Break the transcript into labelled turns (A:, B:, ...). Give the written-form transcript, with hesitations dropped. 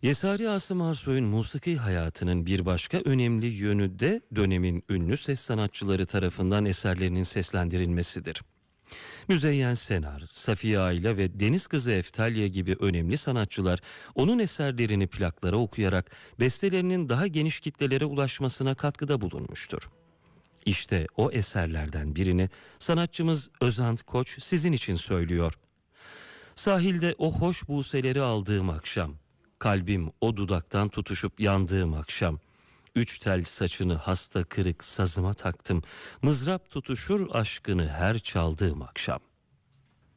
A: Yesari Asım Arsoy'un musiki hayatının bir başka önemli yönü de dönemin ünlü ses sanatçıları tarafından eserlerinin seslendirilmesidir. Müzeyyen Senar, Safiye Ayla ve Deniz Kızı Eftalya gibi önemli sanatçılar onun eserlerini plaklara okuyarak bestelerinin daha geniş kitlelere ulaşmasına katkıda bulunmuştur. İşte o eserlerden birini sanatçımız Özant Koç sizin için söylüyor. Sahilde o hoş buseleri aldığım akşam, kalbim o dudaktan tutuşup yandığım akşam, 3 tel saçını hasta kırık sazıma taktım, mızrap tutuşur aşkını her çaldığım akşam.